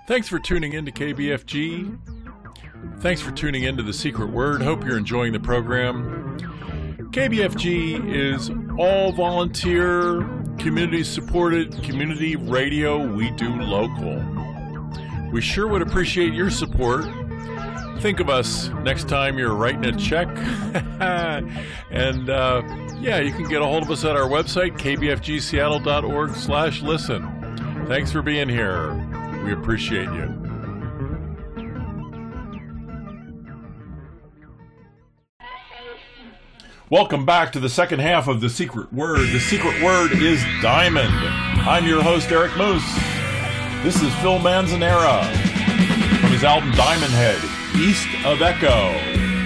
Thanks for tuning in to KBFG. Thanks for tuning in to The Secret Word. Hope you're enjoying the program. KBFG is all volunteer, community-supported community radio we do local. We sure would appreciate your support. Think of us next time you're writing a check. And you can get a hold of us at our website, kbfgseattle.org/listen. Thanks for being here. We appreciate you. Welcome back to the second half of The Secret Word. The Secret Word is Diamond. I'm your host, Eric Moose. This is Phil Manzanera from his album Diamond Head, East of Echo.